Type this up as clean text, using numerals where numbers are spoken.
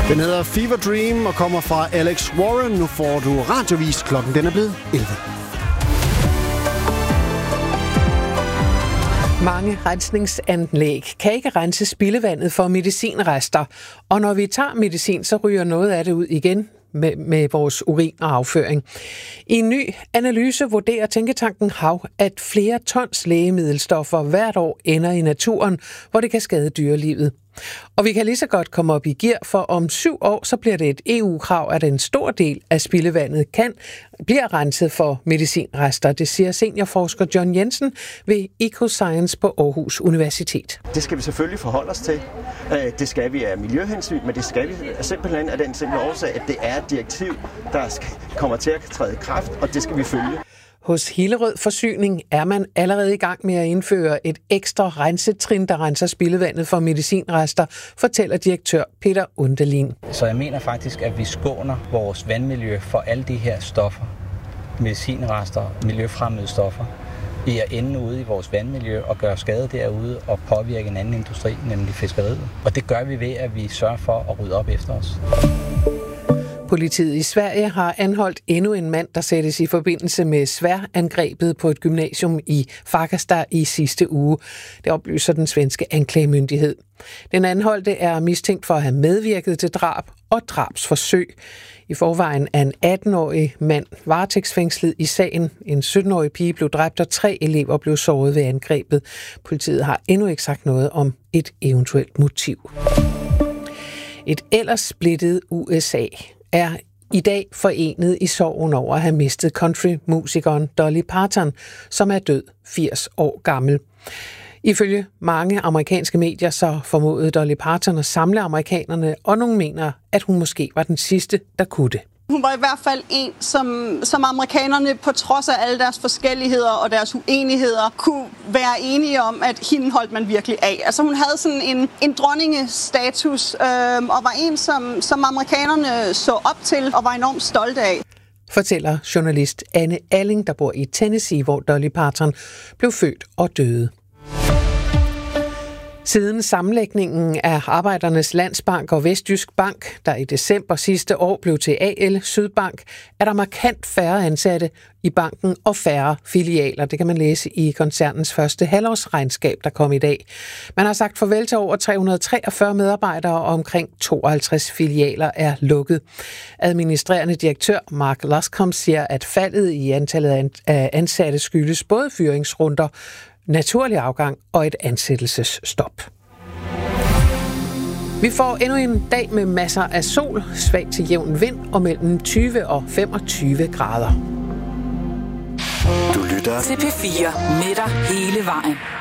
Den hedder Fever Dream og kommer fra Alex Warren. Nu får du radiovis. Klokken den er blevet 11. Mange rensningsanlæg kan ikke rense spildevandet for medicinrester, og når vi tager medicin, så ryger noget af det ud igen med vores urin og afføring. I en ny analyse vurderer Tænketanken Hav, at flere tons lægemiddelstoffer hvert år ender i naturen, hvor det kan skade dyrelivet. Og vi kan lige så godt komme op i gear, for om 7 år, så bliver det et EU-krav, at en stor del af spildevandet bliver renset for medicinrester. Det siger seniorforsker John Jensen ved EcoScience på Aarhus Universitet. Det skal vi selvfølgelig forholde os til. Det skal vi af miljøhensyn, men det skal vi simpelthen af den simple årsag, at det er et direktiv, der kommer til at træde i kraft, og det skal vi følge. Hos Hillerød Forsyning er man allerede i gang med at indføre et ekstra rensetrin, der renser spildevandet for medicinrester, fortæller direktør Peter Undelin. Så jeg mener faktisk, at vi skåner vores vandmiljø for alle de her stoffer, medicinrester, miljøfremmede stoffer, i at ende ude i vores vandmiljø og gøre skade derude og påvirke en anden industri, nemlig fiskeriet. Og det gør vi ved, at vi sørger for at rydde op efter os. Politiet i Sverige har anholdt endnu en mand, der sættes i forbindelse med sværangrebet på et gymnasium i Fagersta i sidste uge. Det oplyser den svenske anklagemyndighed. Den anholdte er mistænkt for at have medvirket til drab og drabsforsøg. I forvejen er en 18-årig mand varetægtsfængslet i sagen. En 17-årig pige blev dræbt, og 3 elever blev såret ved angrebet. Politiet har endnu ikke sagt noget om et eventuelt motiv. Et ellers splittet USA er i dag forenet i sorgen over at have mistet countrymusikeren Dolly Parton, som er død 80 år gammel. Ifølge mange amerikanske medier så formåede Dolly Parton at samle amerikanerne, og nogle mener, at hun måske var den sidste, der kunne det. Hun var i hvert fald en, som amerikanerne på trods af alle deres forskelligheder og deres uenigheder kunne være enige om, at hende holdt man virkelig af. Altså hun havde sådan en dronningestatus og var en, som amerikanerne så op til og var enormt stolte af. Fortæller journalist Anne Alling, der bor i Tennessee, hvor Dolly Parton blev født og døde. Siden sammenlægningen af Arbejdernes Landsbank og Vestjysk Bank, der i december sidste år blev til AL Sydbank, er der markant færre ansatte i banken og færre filialer. Det kan man læse i koncernens første halvårsregnskab, der kom i dag. Man har sagt farvel til over 343 medarbejdere, og omkring 52 filialer er lukket. Administrerende direktør Mark Luscombe siger, at faldet i antallet af ansatte skyldes både fyringsrunder, naturlig afgang og et ansættelsesstop. Vi får endnu en dag med masser af sol, svag til jævn vind og mellem 20 og 25 grader. Du lytter til P4 med dig hele vejen.